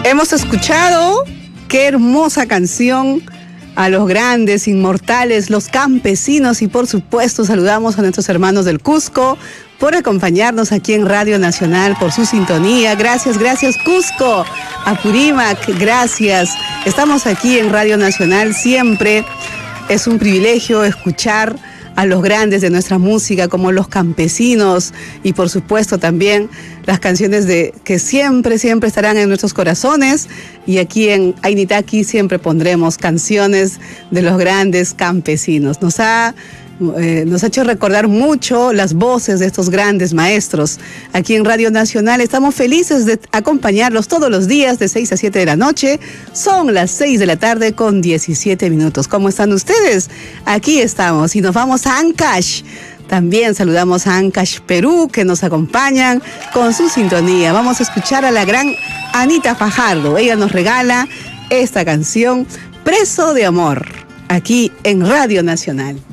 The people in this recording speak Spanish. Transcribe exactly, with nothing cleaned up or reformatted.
Hemos escuchado, qué hermosa canción, a los grandes, inmortales, los campesinos, y por supuesto saludamos a nuestros hermanos del Cusco por acompañarnos aquí en Radio Nacional, por su sintonía. Gracias, gracias Cusco, Apurímac, gracias. Estamos aquí en Radio Nacional siempre. Es un privilegio escuchar a los grandes de nuestra música, como los campesinos, y por supuesto también las canciones de que siempre, siempre estarán en nuestros corazones. Y aquí en Ainitaki siempre pondremos canciones de los grandes campesinos. Nos ha, eh, nos ha hecho recordar mucho las voces de estos grandes maestros. Aquí en Radio Nacional estamos felices de acompañarlos todos los días de seis a siete de la noche. Son las seis de la tarde con diecisiete minutos. ¿Cómo están ustedes? Aquí estamos y nos vamos a Ancash. También saludamos a Ancash, Perú, que nos acompañan con su sintonía. Vamos a escuchar a la gran Anita Fajardo. Ella nos regala esta canción, Preso de Amor, aquí en Radio Nacional.